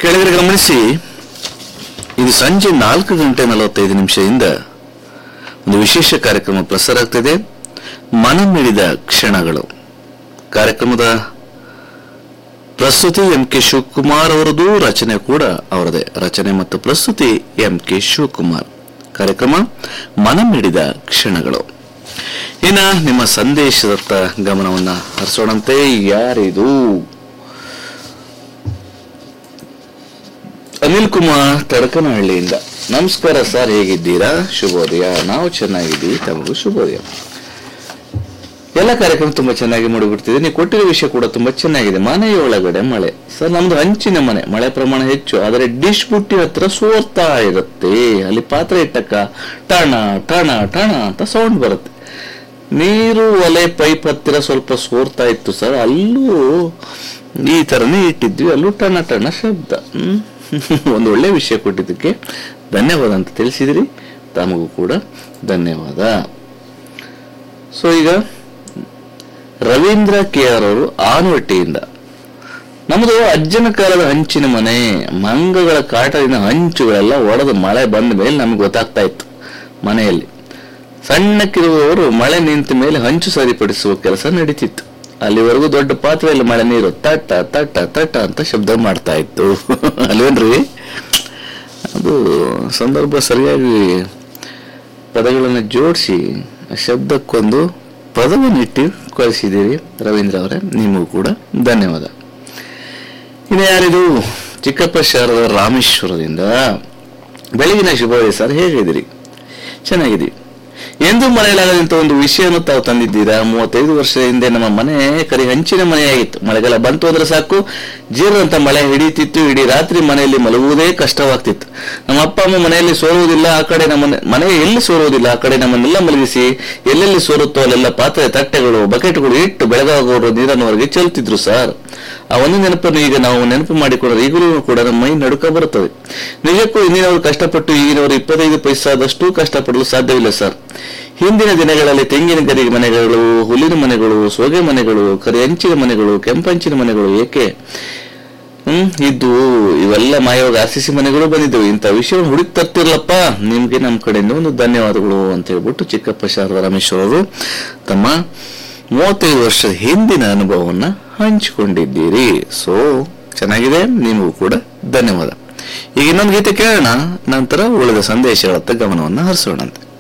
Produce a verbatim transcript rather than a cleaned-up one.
ಕೆಳಗಡೆ ಗಮನಿಸಿ, ಇದು ಸಂಜೆ ನಾಲ್ಕು ಗಂಟೆ ನಲವತ್ತೈದು ನಿಮಿಷದಿಂದ ಒಂದು ವಿಶೇಷ ಕಾರ್ಯಕ್ರಮ ಪ್ರಸಾರ ಆಗ್ತಿದೆ, ಮನ ಮಿಡಿದ ಕ್ಷಣಗಳು. ಕಾರ್ಯಕ್ರಮದ ಪ್ರಸ್ತುತಿ ಎಂ ಕೆ ಶಿವಕುಮಾರ್ ಅವರದು, ರಚನೆ ಕೂಡ ಅವರದೇ. ರಚನೆ ಮತ್ತು ಪ್ರಸ್ತುತಿ ಎಂ ಕೆ ಶಿವಕುಮಾರ್. ಕಾರ್ಯಕ್ರಮ ಮನ ಮಿಡಿದ ಕ್ಷಣಗಳು. ಇನ್ನ ನಿಮ್ಮ ಸಂದೇಶದತ್ತ ಗಮನವನ್ನ ಹರಿಸೋಣಂತೆ. ಯಾರಿದು? ಅನಿಲ್ ಕುಮಾರ್ ತಡಕನಹಳ್ಳಿಯಿಂದ. ನಮಸ್ಕಾರ ಸರ್, ಹೇಗಿದ್ದೀರಾ? ಶುಭೋದಯ. ನಾವು ಚೆನ್ನಾಗಿದ್ದೀವಿ, ತಮಗೂ ಶುಭೋದಯ. ಎಲ್ಲ ಕಾರ್ಯಕ್ರಮ ತುಂಬಾ ಚೆನ್ನಾಗಿ ಮೂಡಿಬಿಡ್ತಿದೆ. ನೀವು ಕೊಟ್ಟಿರೋ ವಿಷಯ ಕೂಡ ತುಂಬಾ ಚೆನ್ನಾಗಿದೆ. ಮನೆಯೊಳಗಡೆ ಮಳೆ. ಸರ್, ನಮ್ದು ಹಂಚಿನ ಮನೆ, ಮಳೆ ಪ್ರಮಾಣ ಹೆಚ್ಚು, ಆದರೆ ಡಿಶ್ ಬುಟ್ಟಿ ಹತ್ರ ಸೋರ್ತಾ ಇರುತ್ತೆ. ಅಲ್ಲಿ ಪಾತ್ರೆ ಇಟ್ಟಕ್ಕ ಟಾಣ ಟಾಣ ಟಾಣ ಅಂತ ಸೌಂಡ್ ಬರುತ್ತೆ. ನೀರು ಒಲೆ ಪೈಪ್ ಹತ್ತಿರ ಸ್ವಲ್ಪ ಸೋರ್ತಾ ಇತ್ತು ಸರ್, ಅಲ್ಲೂ ಈ ತರನೇ ಇಟ್ಟಿದ್ವಿ, ಅಲ್ಲೂ ಟಣ ಟಣ ಶಬ್ದ. ಹ್ಮ್ ಒಂದು ಒಳ್ಳೆ ವಿಷಯ ಕೊಟ್ಟಿದ್ದಕ್ಕೆ ಧನ್ಯವಾದ ಅಂತ ತಿಳಿಸಿದಿರಿ. ತಮಗೂ ಕೂಡ ಧನ್ಯವಾದ. ಸೊ ಈಗ ರವೀಂದ್ರ ಕೆ ಆರ್ ಅವರು ಆನವಟ್ಟಿಯಿಂದ, ನಮ್ಮದು ಅಜ್ಜನ ಕಾಲದ ಹಂಚಿನ ಮನೆ. ಮಂಗಗಳ ಕಾಟದಿಂದ ಹಂಚುಗಳೆಲ್ಲ ಒಡೆದು ಮಳೆ ಬಂದ ಮೇಲೆ ನಮ್ಗೆ ಗೊತ್ತಾಗ್ತಾ ಇತ್ತು. ಮನೆಯಲ್ಲಿ ಸಣ್ಣಕ್ಕಿರುವವರು ಮಳೆ ನಿಂತ ಮೇಲೆ ಹಂಚು ಸರಿಪಡಿಸುವ ಕೆಲಸ ನಡೀತಿತ್ತು. ಅಲ್ಲಿವರೆಗೂ ದೊಡ್ಡ ಪಾತ್ರೆಯಲ್ಲಿ ಮಳೆ ನೀರು ತಟ್ಟ ತಟ್ಟ ತಟ್ಟ ಅಂತ ಶಬ್ದ ಮಾಡ್ತಾ ಇತ್ತು. ಅಲ್ವೇನ್ರಿ? ಅದು ಸಂದರ್ಭ ಸರಿಯಾಗಿ ಪದಗಳನ್ನು ಜೋಡಿಸಿ ಶಬ್ದಕ್ಕೊಂದು ಪದವನ್ನಿಟ್ಟು ಕಳಿಸಿದ್ದೀರಿ ರವೀಂದ್ರ ಅವರೇ, ನಿಮಗೂ ಕೂಡ ಧನ್ಯವಾದ. ಇನ್ನು ಯಾರಿದು? ಚಿಕ್ಕಪ್ಪ ಶಾರದ ರಾಮೇಶ್ವರದಿಂದ. ಬೆಳಗಿನ ಶುಭೋದಯ ಸರ್, ಹೇಗಿದ್ದೀರಿ? ಚೆನ್ನಾಗಿದ್ದೀವಿ. ಎಂದು ಮರೆಯಲಾಗದಂತ ಒಂದು ವಿಷಯವನ್ನು ತಾವು ತಂದಿದ್ದೀರಾ. ಮೂವತ್ತೈದು ವರ್ಷದ ಹಿಂದೆ ನಮ್ಮ ಮನೆ ಕರಿ ಹಂಚಿನ ಮನೆಯಾಗಿತ್ತು. ಮಳೆಗಾಲ ಬಂತು ಅಂದ್ರೆ ಸಾಕು, ಜೀರಂತ ಮಳೆ ಹಿಡಿಯುತ್ತಿತ್ತು. ಇಡೀ ರಾತ್ರಿ ಮನೆಯಲ್ಲಿ ಮಲಗುವುದೇ ಕಷ್ಟವಾಗ್ತಿತ್ತು. ನಮ್ಮ ಅಪ್ಪ ಅಮ್ಮ ಮನೆಯಲ್ಲಿ ಸೋರುವುದಿಲ್ಲ, ಆ ಕಡೆ ನಮ್ಮ ಮನೆ ಎಲ್ಲಿ ಸೋರುವುದಿಲ್ಲ ಆ ಕಡೆ ನಮ್ಮನ್ನೆಲ್ಲ ಮಲಗಿಸಿ ಎಲ್ಲೆಲ್ಲಿ ಸೋರುತ್ತೋ ಅಲ್ಲೆಲ್ಲ ಪಾತ್ರೆ, ತಟ್ಟೆಗಳು, ಬಕೆಟ್ಗಳು ಇಟ್ಟು ಬೆಳಗಾಗೋರು ನೀರನ್ನು ಹೊರಗೆ ಚೆಲ್ತಿದ್ರು ಸರ್. ಆ ಒಂದು ನೆನಪನ್ನು ಈಗ ನಾವು ನೆನಪು ಮಾಡಿಕೊಂಡ್ರೆ ಈಗಲೂ ಕೂಡ ನಮ್ಮ ಮೈ ನಡುಕ ಬರುತ್ತದೆ. ನಿಜಕ್ಕೂ ಹಿಂದಿನವರು ಕಷ್ಟಪಟ್ಟು ಈಗಿನವರು ಇಪ್ಪತ್ತೈದು ಪೈಸಾದಷ್ಟು ಕಷ್ಟಪಡಲು ಸಾಧ್ಯವಿಲ್ಲ ಸರ್. ಹಿಂದಿನ ದಿನಗಳಲ್ಲಿ ತೆಂಗಿನ ಗರಿ ಮನೆಗಳು, ಹುಲ್ಲಿನ ಮನೆಗಳು, ಸೋಗೆ ಮನೆಗಳು, ಕರಿ ಹಂಚಿನ ಮನೆಗಳು, ಕೆಂಪಂಚಿನ ಮನೆಗಳು ಏಕೆ ಹ್ಮ್ ಇದ್ದು ಇವೆಲ್ಲ ಮಾಯವಾಗಿ ಆರ್ ಸಿ ಸಿ ಮನೆಗಳು ಬಂದಿದ್ದವು. ಇಂಥ ವಿಷಯವನ್ನು ಹುಡುಕಿ ತರ್ತಿರ್ಲಪ್ಪ, ನಿಮ್ಗೆ ನಮ್ಮ ಕಡೆಯಿಂದ ಒಂದು ಧನ್ಯವಾದಗಳು ಅಂತ ಹೇಳ್ಬಿಟ್ಟು ಚಿಕ್ಕಪ್ಪ ಶಾರದಾ ರಾಮೇಶ್ವರ ಅವರು ತಮ್ಮ ಮೂವತ್ತೈದು ವರ್ಷದ ಹಿಂದಿನ ಅನುಭವವನ್ನ ಹಂಚಿಕೊಂಡಿದ್ದೀರಿ. ಸೊ ಚೆನ್ನಾಗಿದೆ, ನಿಮಗೂ ಕೂಡ ಧನ್ಯವಾದ. ಈಗ ಇನ್ನೊಂದು ಗೀತೆ ಕೇಳೋಣ, ನಂತರ ಉಳಿದ ಸಂದೇಶಗಳತ್ತ ಗಮನವನ್ನು ಹರಿಸೋಣಂತೆ.